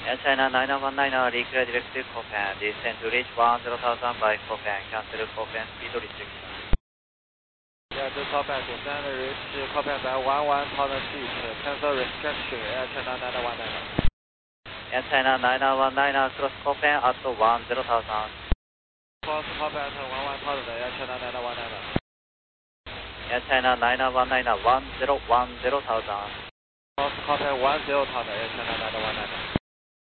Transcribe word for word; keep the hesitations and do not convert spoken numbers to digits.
Air China nine one nine, reclear directive Copan, descend to reach one zero thousand by Copan, cancel Copan speed restriction. Yeah, this Copan, descend to reach Copan by one one thousand feet, cancel restriction, Air China nine one nine. Air China nine one nine, cross Copan at one zero thousand. Cross Copan at one one thousand, Air China nine one nine. Air China nine one nine, one zero one zero thousand. Cross Copan one zero thousand, Air China nine one nine.